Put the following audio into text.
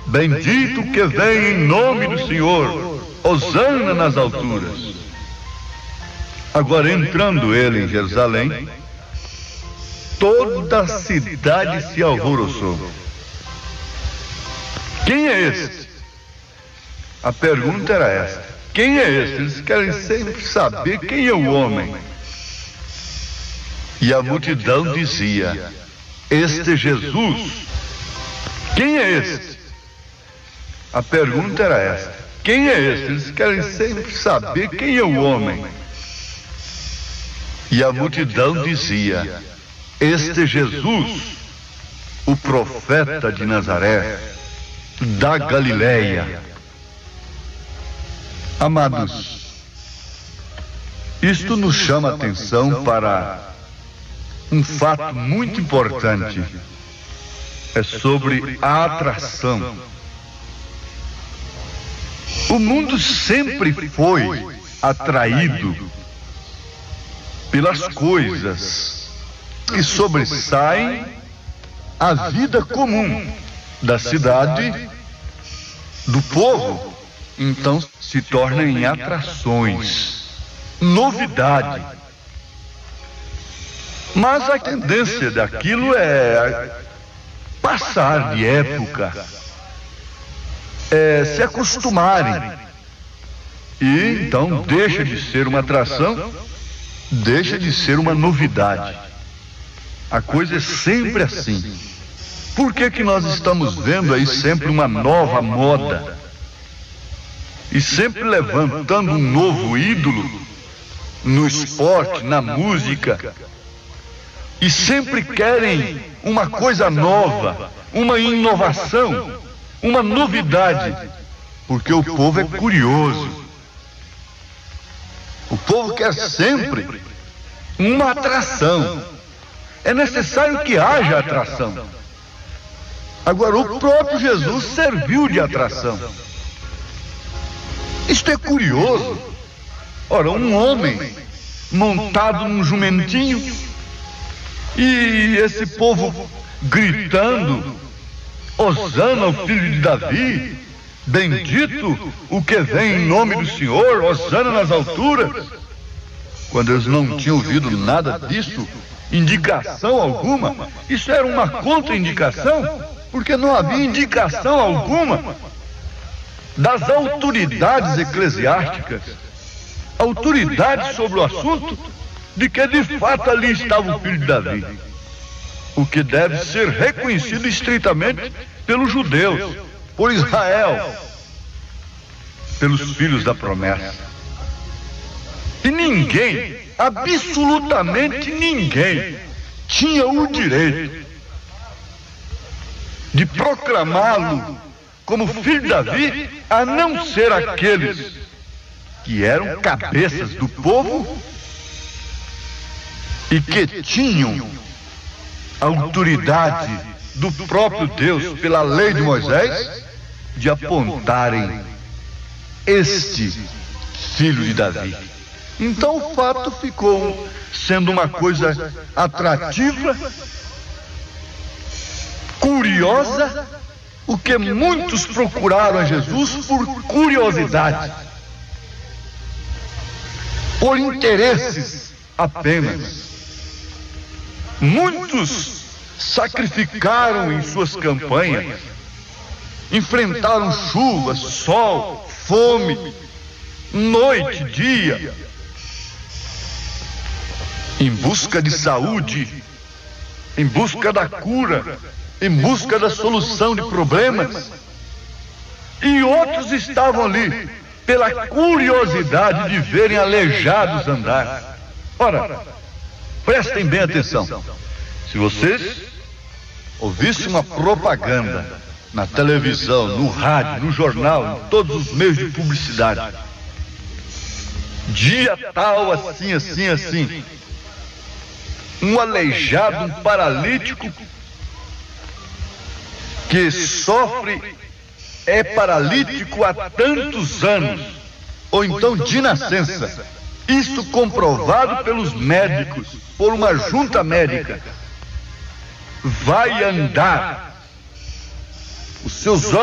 Bendito que vem em nome do Senhor, hosana nas alturas. Agora, entrando ele em Jerusalém, toda a cidade se alvoroçou. Quem é este? A pergunta era esta: quem é este? Eles querem sempre saber quem é o homem. E a multidão dizia: este Jesus. Quem é este? A pergunta era esta: quem é este? Eles querem sempre saber quem é o homem. E a multidão dizia: este Jesus, o profeta de Nazaré, da Galileia. Amados, isto nos chama a atenção para um fato muito importante. É sobre a atração. O mundo sempre foi atraído pelas coisas que sobressaem a vida comum da cidade, do povo. Então se tornam em atrações, novidade. Mas a tendência daquilo é passar de época, se acostumarem. E então deixa de ser uma atração, deixa de ser uma novidade. A coisa é sempre assim. Por que nós estamos vendo aí sempre uma nova moda? E sempre levantando um novo ídolo no esporte, na música. E sempre querem uma coisa nova, uma inovação, uma novidade. Porque o povo é curioso. O povo quer sempre uma atração. É necessário que haja atração. Agora, o próprio Jesus serviu de atração. Isto é curioso. Ora, um homem montado num jumentinho e esse povo gritando: hosana ao filho de Davi, bendito o que vem em nome do Senhor, hosana nas alturas. Quando eles não tinham ouvido nada disso, indicação alguma, isso era uma contraindicação, porque não havia indicação alguma das autoridades eclesiásticas, autoridades sobre o assunto, de que de fato ali estava o filho de Davi, o que deve ser reconhecido estritamente pelos judeus, por Israel, pelos filhos da promessa. E ninguém, absolutamente ninguém, tinha o direito de proclamá-lo como filho de Davi, a não ser aqueles que eram cabeças do povo e que tinham a autoridade do próprio Deus, pela lei de Moisés, de apontarem este filho de Davi. Então o fato ficou sendo uma coisa atrativa, curiosa, o que muitos procuraram a Jesus por curiosidade, por interesses apenas. Muitos sacrificaram em suas campanhas, enfrentaram chuva, sol, fome, noite, dia, em busca de saúde, em busca da cura, em busca da solução de problemas. E outros estavam ali pela curiosidade de verem aleijados andar. Ora, prestem bem atenção. Se vocês ouvissem uma propaganda na televisão, no rádio, no jornal, em todos os meios de publicidade, dia tal, assim, assim, assim, um aleijado, um paralítico que sofre, é paralítico há tantos anos, ou então de nascença, isto comprovado pelos médicos, por uma junta médica, vai andar, os seus olhos